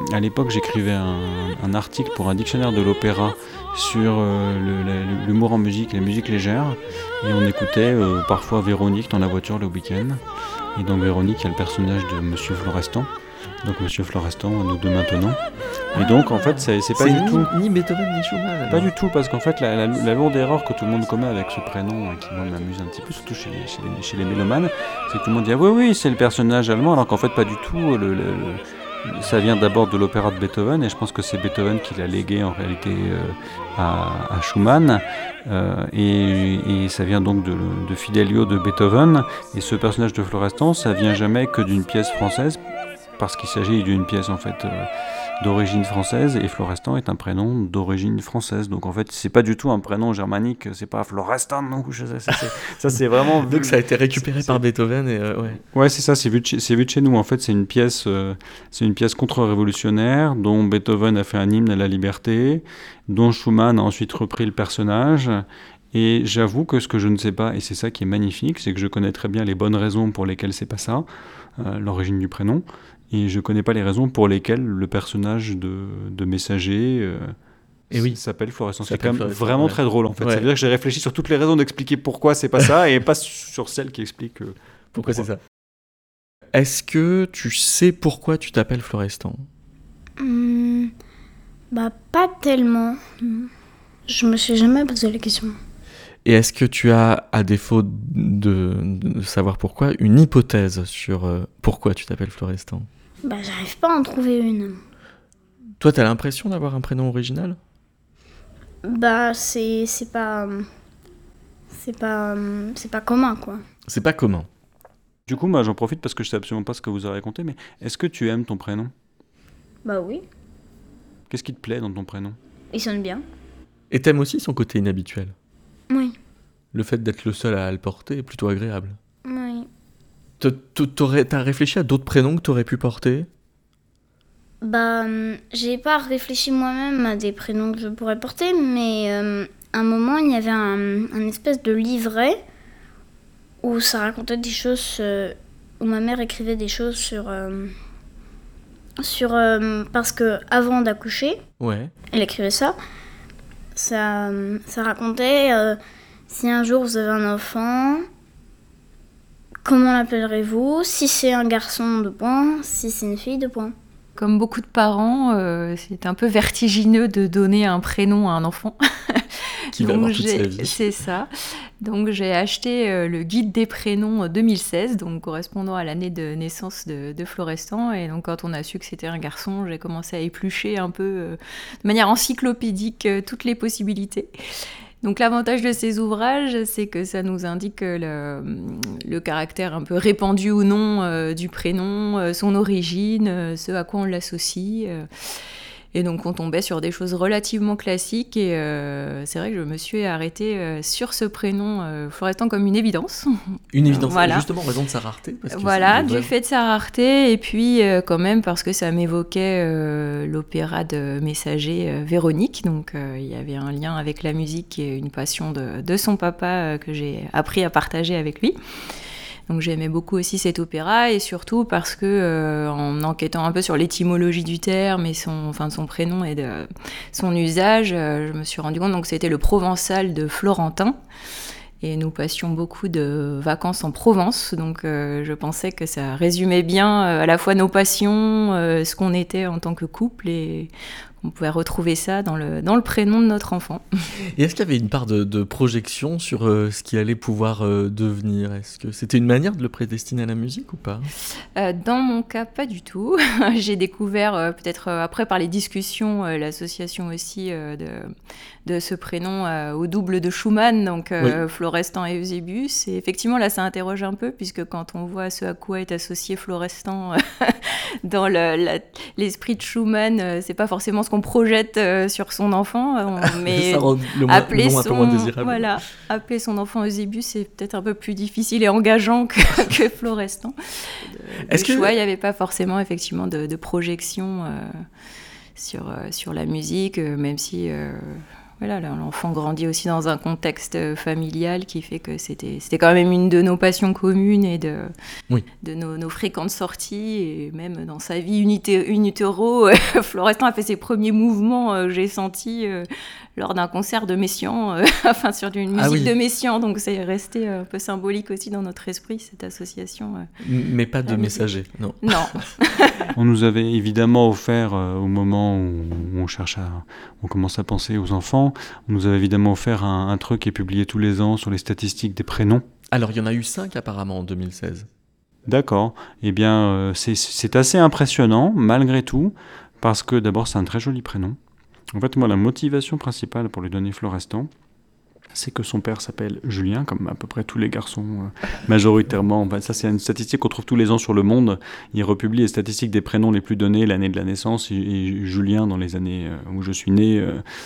à l'époque, j'écrivais un article pour un dictionnaire de l'opéra sur l'humour en musique, les musiques légères. Et on écoutait parfois Véronique dans la voiture le week-end. Et dans Véronique, il y a le personnage de Monsieur Florestan. Donc Monsieur Florestan, nous deux maintenant. Et donc en fait, c'est pas du tout... Ni Beethoven ni Schumann. Alors. Pas du tout, parce qu'en fait, la lourde erreur que tout le monde commet avec ce prénom, qui moi m'amuse un petit peu, surtout chez les mélomanes, c'est que tout le monde dit « Ah oui, c'est le personnage allemand », alors qu'en fait, pas du tout. Ça vient d'abord de l'opéra de Beethoven, et je pense que c'est Beethoven qui l'a légué en réalité à Schumann, et ça vient donc de Fidelio de Beethoven, et ce personnage de Florestan, ça vient jamais que d'une pièce française, parce qu'il s'agit d'une pièce en fait d'origine française, et Florestan est un prénom d'origine française. Donc en fait, c'est pas du tout un prénom germanique, c'est pas Florestan, non. Ça c'est vraiment. Donc ça a été récupéré par Beethoven et ouais. Ouais, c'est ça, c'est vu de chez nous. En fait, c'est une pièce contre-révolutionnaire dont Beethoven a fait un hymne à la liberté, dont Schumann a ensuite repris le personnage. Et j'avoue que ce que je ne sais pas, et c'est ça qui est magnifique, c'est que je connais très bien les bonnes raisons pour lesquelles c'est pas ça, l'origine du prénom. Et je connais pas les raisons pour lesquelles le personnage de messager s'appelle Florestan. C'est quand même vraiment très drôle en fait. Ouais. Ça veut dire que j'ai réfléchi sur toutes les raisons d'expliquer pourquoi c'est pas ça et pas sur celles qui expliquent pourquoi c'est ça. Est-ce que tu sais pourquoi tu t'appelles Florestan ? Pas tellement. Je me suis jamais posé la question. Et est-ce que tu as, à défaut de savoir pourquoi, une hypothèse sur pourquoi tu t'appelles Florestan ? J'arrive pas à en trouver une. Toi, t'as l'impression d'avoir un prénom original ? C'est pas commun, quoi. C'est pas commun. Du coup, j'en profite parce que je sais absolument pas ce que vous avez raconté, mais est-ce que tu aimes ton prénom ? Oui. Qu'est-ce qui te plaît dans ton prénom ? Il sonne bien. Et t'aimes aussi son côté inhabituel ? Oui. Le fait d'être le seul à le porter est plutôt agréable. Oui. T'as réfléchi à d'autres prénoms que t'aurais pu porter ? J'ai pas réfléchi moi-même à des prénoms que je pourrais porter, mais à un moment, il y avait un espèce de livret où ça racontait des choses, où ma mère écrivait des choses sur parce que avant d'accoucher, elle écrivait ça racontait si un jour vous avez un enfant, comment l'appellerez-vous ? Si c'est un garçon, 2 points. Si c'est une fille, 2 points. Comme beaucoup de parents, c'est un peu vertigineux de donner un prénom à un enfant. Qui va avoir toute sa vie. C'est ça. Donc j'ai acheté le guide des prénoms 2016, donc correspondant à l'année de naissance de Florestan. Et donc quand on a su que c'était un garçon, j'ai commencé à éplucher un peu de manière encyclopédique toutes les possibilités. Donc l'avantage de ces ouvrages, c'est que ça nous indique le caractère un peu répandu ou non du prénom, son origine, ce à quoi on l'associe. Et donc on tombait sur des choses relativement classiques et c'est vrai que je me suis arrêtée sur ce prénom Florestan comme une évidence. Une évidence, justement en raison de sa rareté. Parce que du fait de sa rareté et puis quand même parce que ça m'évoquait l'opéra de Messager Véronique. Donc il y avait un lien avec la musique et une passion de son papa que j'ai appris à partager avec lui. Donc j'aimais beaucoup aussi cet opéra et surtout parce que en enquêtant un peu sur l'étymologie du terme et de son prénom et de son usage, je me suis rendu compte que c'était le provençal de Florentin. Et nous passions beaucoup de vacances en Provence, donc je pensais que ça résumait bien à la fois nos passions, ce qu'on était en tant que couple, et on pouvait retrouver ça dans le prénom de notre enfant. Et est-ce qu'il y avait une part de projection sur ce qu'il allait pouvoir devenir ? Est-ce que c'était une manière de le prédestiner à la musique ou pas ? Dans mon cas, pas du tout. J'ai découvert, peut-être après par les discussions, l'association aussi de ce prénom au double de Schumann, donc Florestan et Eusebius. Et effectivement, là, ça interroge un peu, puisque quand on voit ce à quoi est associé Florestan dans l'esprit de Schumann, c'est pas forcément ce qu'on projette sur son enfant, mais ça rend le nom un peu moins désirable. Voilà, appeler son enfant Eusebius, c'est peut-être un peu plus difficile et engageant que Florestan. Il n'y avait pas forcément effectivement de projection sur la musique, même si voilà, l'enfant grandit aussi dans un contexte familial qui fait que c'était quand même une de nos passions communes et de nos fréquentes sorties. Et même dans sa vie in utero, Florestan a fait ses premiers mouvements, j'ai senti, lors d'un concert de Messiaen, enfin sur une musique de Messiaen. Donc c'est resté un peu symbolique aussi dans notre esprit, cette association. Mais pas de messager, non. Non. On nous avait évidemment offert, au moment où on commence à penser aux enfants, on nous avait évidemment offert un truc qui est publié tous les ans sur les statistiques des prénoms. Alors, il y en a eu 5 apparemment en 2016. D'accord. Eh bien, c'est assez impressionnant, malgré tout, parce que d'abord, c'est un très joli prénom. En fait, moi, la motivation principale pour lui donner Florestan, c'est que son père s'appelle Julien, comme à peu près tous les garçons, majoritairement. Enfin, ça, c'est une statistique qu'on trouve tous les ans sur Le Monde. Il republie les statistiques des prénoms les plus donnés, l'année de la naissance. Et Julien, dans les années où je suis né,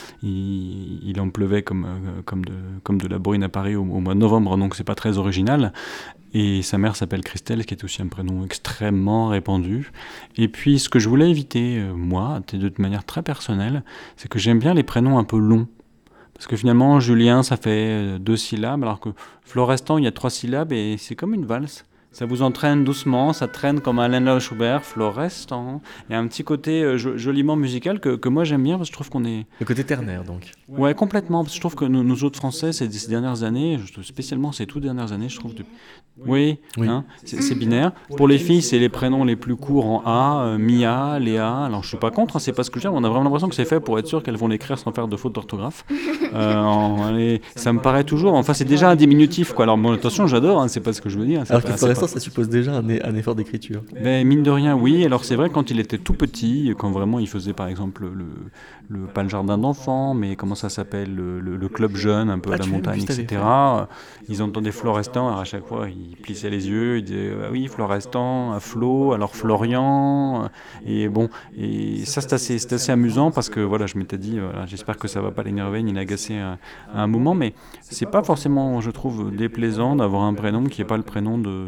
il en pleuvait comme de la bruine à Paris au mois de novembre, donc c'est pas très original. Et sa mère s'appelle Christelle, qui est aussi un prénom extrêmement répandu. Et puis, ce que je voulais éviter, moi, de manière très personnelle, c'est que j'aime bien les prénoms un peu longs. Parce que finalement, Julien, ça fait 2 syllabes, alors que Florestan, il y a 3 syllabes et c'est comme une valse. Ça vous entraîne doucement, ça traîne comme un Alain Schubert, Florestan. Il y a un petit côté joliment musical que moi j'aime bien, parce que je trouve qu'on est... Le côté ternaire, donc. Ouais, complètement, parce que je trouve que nous autres Français, ces dernières années, spécialement ces toutes dernières années, je trouve... Oui. Hein, c'est binaire. Pour les filles, c'est les prénoms les plus courts en A, Mia, Léa. Alors je suis pas contre, hein, c'est pas ce que j'aime, on a vraiment l'impression que c'est fait pour être sûr qu'elles vont l'écrire sans faire de faute d'orthographe. Ça me paraît toujours... Enfin, c'est déjà un diminutif, quoi. Alors bon, attention, j'adore, hein, c'est pas ce que je veux dire. Alors que Florestan, ça suppose déjà un effort d'écriture. Mais mine de rien, oui. Alors c'est vrai, quand il était tout petit, quand vraiment il faisait par exemple pas le jardin d'enfants, mais comment ça s'appelle, le club jeune, un peu à la montagne, etc. Ils entendaient Florestan, alors à chaque fois ils plissaient les yeux, ils disaient ah oui, Florestan, Flo, alors Florian. Et bon, et ça c'est assez amusant, parce que voilà, je m'étais dit, voilà, j'espère que ça va pas l'énerver ni l'agacer à un moment, mais c'est pas forcément, je trouve, déplaisant d'avoir un prénom qui n'est pas le prénom de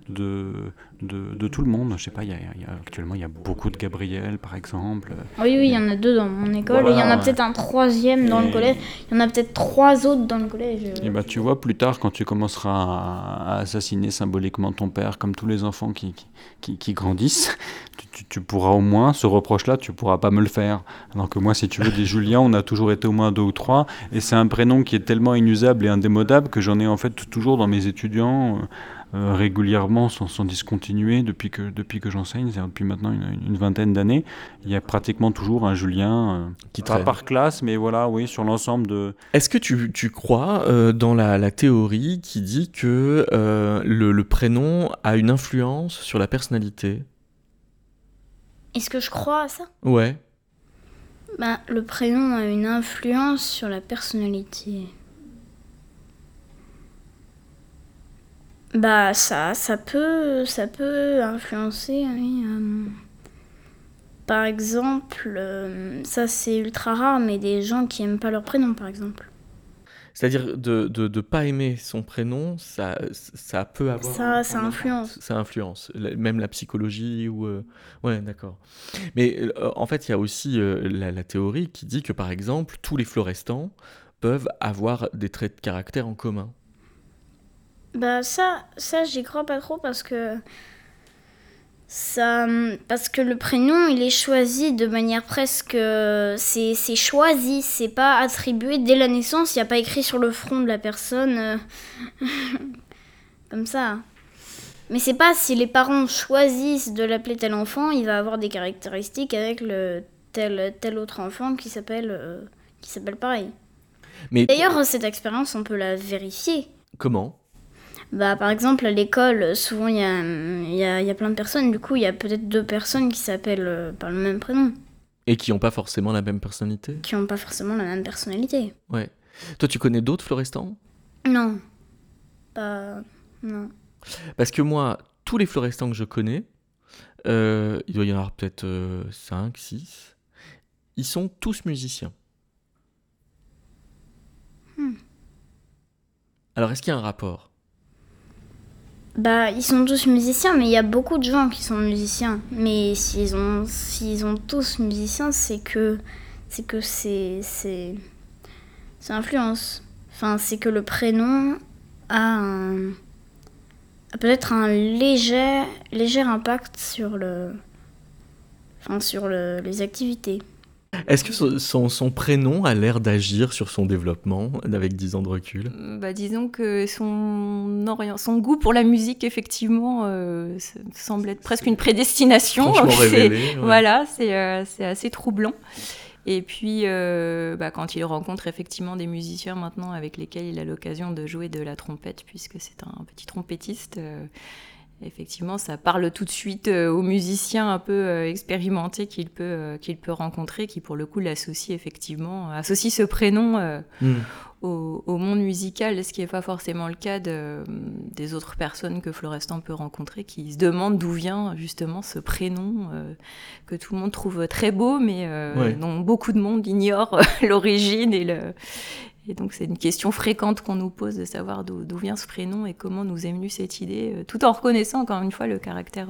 tout le monde. Je sais pas, actuellement il y a beaucoup de Gabriel par exemple. Oui, il y en a 2 dans mon école, voilà. Et il y en a peut-être un 3e dans le collège, il y en a peut-être 3 autres dans le collège. Et bah tu vois, plus tard, quand tu commenceras à assassiner symboliquement ton père, comme tous les enfants qui grandissent, tu pourras au moins, ce reproche-là, tu pourras pas me le faire. Alors que moi, si tu veux, des Julien, on a toujours été au moins 2 ou 3, et c'est un prénom qui est tellement inusable et indémodable que j'en ai en fait toujours dans mes étudiants, régulièrement, sans discontinuer, depuis que j'enseigne, c'est-à-dire depuis maintenant une vingtaine d'années. Il y a pratiquement toujours un Julien qui traîne par classe, mais voilà, oui, sur l'ensemble de... Est-ce que tu crois dans la théorie qui dit que le prénom a une influence sur la personnalité ? Est-ce que je crois à ça ? Ouais. Bah, le prénom a une influence sur la personnalité. Bah ça peut influencer, oui. Par exemple, ça c'est ultra rare, mais des gens qui aiment pas leur prénom, par exemple. C'est-à-dire de pas aimer son prénom, ça peut avoir... Ça influence. Ça influence, même la psychologie ou... Ouais, d'accord. Mais en fait, il y a aussi la théorie qui dit que, par exemple, tous les Florestans peuvent avoir des traits de caractère en commun. Bah ça j'y crois pas trop, parce que le prénom il est choisi de manière presque c'est choisi, c'est pas attribué dès la naissance, il y a pas écrit sur le front de la personne comme ça. Mais c'est pas si les parents choisissent de l'appeler tel enfant, il va avoir des caractéristiques avec le tel autre enfant qui s'appelle pareil. Mais d'ailleurs cette expérience on peut la vérifier. Comment ? Bah, par exemple, à l'école, souvent il y a plein de personnes, du coup il y a peut-être 2 personnes qui s'appellent par le même prénom. Et qui n'ont pas forcément la même personnalité ? Qui n'ont pas forcément la même personnalité. Ouais. Toi, tu connais d'autres Florestans ? Non. Non. Parce que moi, tous les Florestans que je connais, il doit y en avoir peut-être 5, 6, ils sont tous musiciens. Alors, est-ce qu'il y a un rapport ? Bah, ils sont tous musiciens, mais il y a beaucoup de gens qui sont musiciens. Mais s'ils ont tous musiciens, c'est que Ça influence. Enfin, c'est que le prénom a peut-être un léger impact sur les activités. Est-ce que son prénom a l'air d'agir sur son développement avec 10 ans de recul? Disons que son goût pour la musique, effectivement, ça semble être presque une prédestination. Franchement révélé. Ouais. Voilà, c'est assez troublant. Et puis, quand il rencontre effectivement des musiciens maintenant avec lesquels il a l'occasion de jouer de la trompette, puisque c'est un petit trompettiste, effectivement, ça parle tout de suite aux musiciens un peu expérimentés qu'il peut rencontrer, qui pour le coup associe ce prénom au monde musical, ce qui n'est pas forcément le cas des autres personnes que Florestan peut rencontrer, qui se demandent d'où vient justement ce prénom que tout le monde trouve très beau, mais dont beaucoup de monde ignore l'origine et donc c'est une question fréquente qu'on nous pose de savoir d'où vient ce prénom et comment nous est venue cette idée, tout en reconnaissant encore une fois le caractère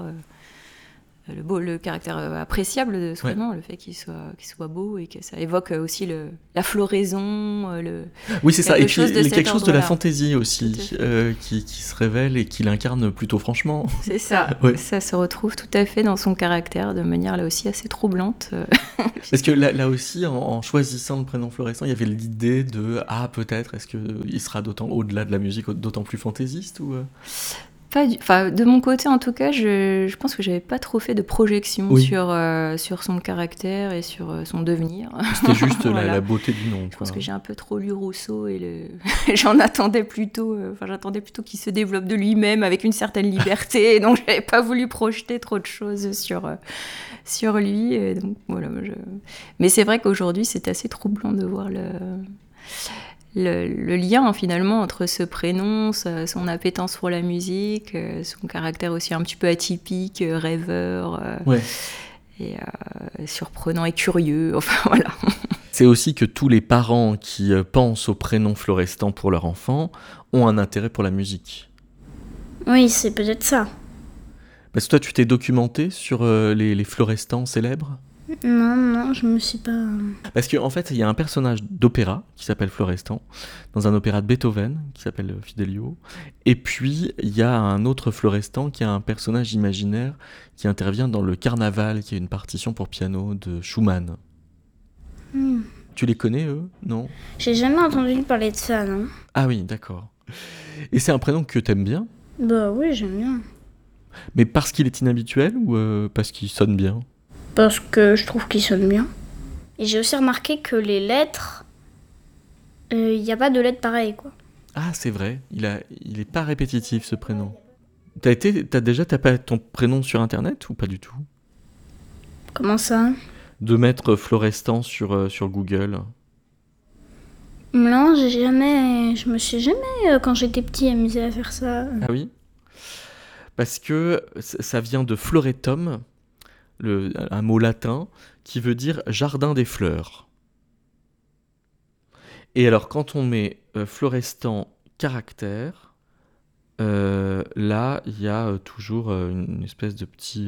appréciable de ce prénom, le fait qu'il soit beau et que ça évoque aussi la floraison. Oui, c'est ça. Et puis il y a quelque chose de la fantaisie aussi qui se révèle et qu'il incarne plutôt franchement. C'est ça. Ouais. Ça se retrouve tout à fait dans son caractère de manière là aussi assez troublante. Parce que là aussi, en choisissant le prénom Florestan, il y avait l'idée de peut-être, est-ce qu'il sera au-delà de la musique, d'autant plus fantaisiste ou de mon côté, en tout cas, je pense que j'avais pas trop fait de projection sur son caractère et sur son devenir. C'était juste voilà. la beauté du nom. Je pense que j'ai un peu trop lu Rousseau et j'attendais plutôt qu'il se développe de lui-même avec une certaine liberté, et donc j'avais pas voulu projeter trop de choses sur lui. Et donc, voilà, mais c'est vrai qu'aujourd'hui, c'est assez troublant de voir le lien finalement entre ce prénom, son appétence pour la musique, son caractère aussi un petit peu atypique, rêveur, et surprenant et curieux, enfin voilà. C'est aussi que tous les parents qui pensent au prénom Florestan pour leur enfant ont un intérêt pour la musique. Oui, c'est peut-être ça. Parce que toi, tu t'es documenté sur les Florestans célèbres ? Non, je me suis pas... Parce qu'en fait, il y a un personnage d'opéra qui s'appelle Florestan, dans un opéra de Beethoven qui s'appelle Fidelio. Et puis, il y a un autre Florestan qui est un personnage imaginaire qui intervient dans le Carnaval, qui est une partition pour piano de Schumann. Tu les connais, eux ? Non ? J'ai jamais entendu parler de ça, non ? Ah oui, d'accord. Et c'est un prénom que t'aimes bien ? Bah oui, j'aime bien. Mais parce qu'il est inhabituel ou parce qu'il sonne bien ? Parce que je trouve qu'il sonne bien. Et j'ai aussi remarqué que les lettres, il n'y a pas de lettres pareilles, quoi. Ah, c'est vrai, il est pas répétitif, ce prénom. T'as déjà tapé ton prénom sur Internet ou pas du tout ? Comment ça ? De mettre Florestan sur Google. Non, je me suis jamais, quand j'étais petit, amusée à faire ça. Ah oui ? Parce que ça vient de floretum, un mot latin qui veut dire jardin des fleurs. Et alors quand on met Florestan caractère, là il y a toujours une espèce de petit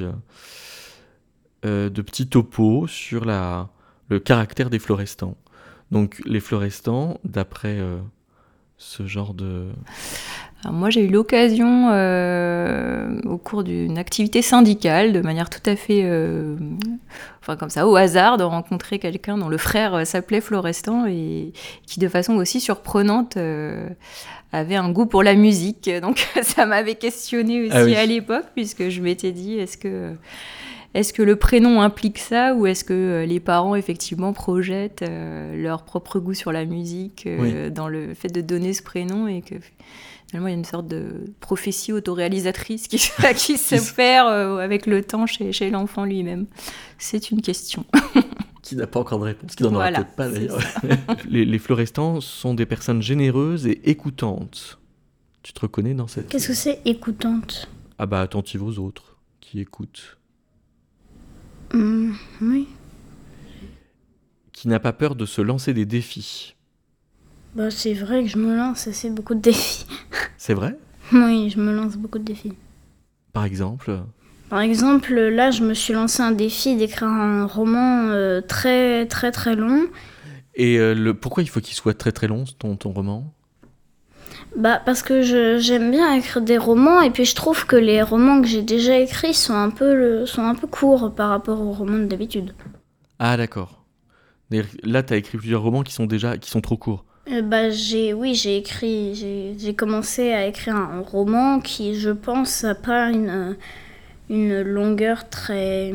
topo sur le caractère des Florestans. Donc les Florestans, d'après ce genre de... Alors moi, j'ai eu l'occasion, au cours d'une activité syndicale, de manière tout à fait, comme ça, au hasard, de rencontrer quelqu'un dont le frère s'appelait Florestan et qui, de façon aussi surprenante, avait un goût pour la musique. Donc ça m'avait questionnée aussi à l'époque, puisque je m'étais dit, est-ce que le prénom implique ça, ou est-ce que les parents, effectivement, projettent leur propre goût sur la musique dans le fait de donner ce prénom, et que finalement, il y a une sorte de prophétie autoréalisatrice qui s'opère avec le temps chez l'enfant lui-même. C'est une question. Qui n'a pas encore de réponse, qui n'en aura peut-être pas d'ailleurs. Les Florestans sont des personnes généreuses et écoutantes. Tu te reconnais dans cette... Qu'est-ce que c'est écoutante ? Ah bah, attentive aux autres, qui écoutent. Oui. Qui n'a pas peur de se lancer des défis. Bah, c'est vrai que je me lance assez beaucoup de défis. C'est vrai ? Oui, je me lance beaucoup de défis. Par exemple ? Par exemple, là, je me suis lancé un défi d'écrire un roman très, très, très long. Et pourquoi il faut qu'il soit très très long, ton roman ? Parce que j'aime bien écrire des romans et puis je trouve que les romans que j'ai déjà écrits sont un peu courts par rapport aux romans d'habitude. Ah d'accord. Là, tu as écrit plusieurs romans qui sont trop courts. J'ai commencé à écrire un roman qui, je pense, n'a pas une longueur très...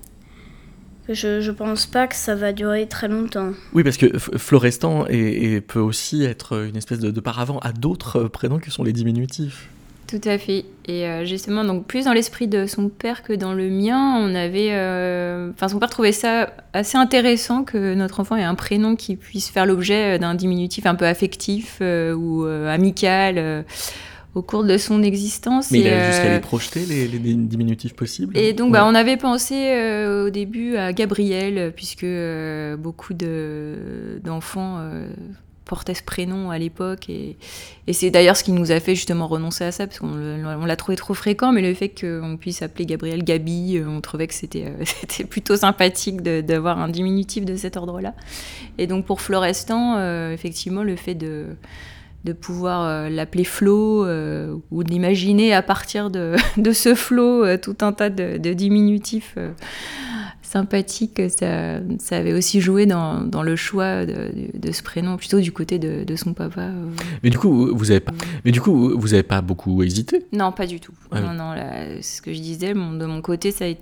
Je pense pas que ça va durer très longtemps. Oui, parce que Florestan peut aussi être une espèce de paravent à d'autres prénoms que sont les diminutifs. Tout à fait. Et justement, donc plus dans l'esprit de son père que dans le mien, on avait... son père trouvait ça assez intéressant que notre enfant ait un prénom qui puisse faire l'objet d'un diminutif un peu affectif ou amical au cours de son existence. Mais il a jusqu'à les projeter, les diminutifs possibles. Et donc, on avait pensé au début à Gabriel, puisque beaucoup d'enfants... portait ce prénom à l'époque et c'est d'ailleurs ce qui nous a fait justement renoncer à ça parce qu'on l'a trouvé trop fréquent, mais le fait qu'on puisse appeler Gabriel Gabi, on trouvait que c'était plutôt sympathique d'avoir un diminutif de cet ordre-là. Et donc pour Florestan, effectivement, le fait de pouvoir l'appeler Flo ou d'imaginer à partir de ce Flo tout un tas de diminutifs sympathique, ça avait aussi joué dans le choix de ce prénom, plutôt du côté de son papa. Mais du coup, vous avez pas beaucoup hésité ? Non, pas du tout. Ah oui. Non, là, c'est ce que je disais, de mon côté, ça a été